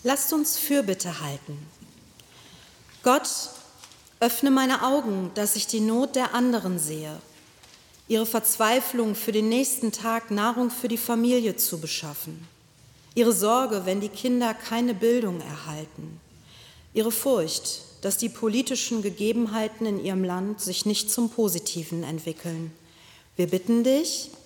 Lasst uns Fürbitte halten. Gott, öffne meine Augen, dass ich die Not der anderen sehe, ihre Verzweiflung, für den nächsten Tag Nahrung für die Familie zu beschaffen, ihre Sorge, wenn die Kinder keine Bildung erhalten, ihre Furcht, dass die politischen Gegebenheiten in ihrem Land sich nicht zum Positiven entwickeln. Wir bitten dich,